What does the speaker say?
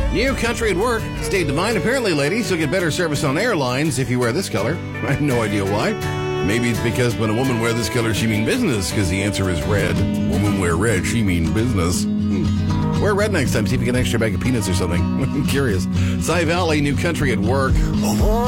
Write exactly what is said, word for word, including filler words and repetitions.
New country at work. State Divine. Apparently, ladies, you'll get better service on airlines if you wear this color. I have no idea why. Maybe it's because when a woman wear this color, she mean business, because the answer is red. Woman wear red, she mean business. Hmm. Wear red next time. See if you get an extra bag of peanuts or something. I'm curious. Cy Valley, New country at work.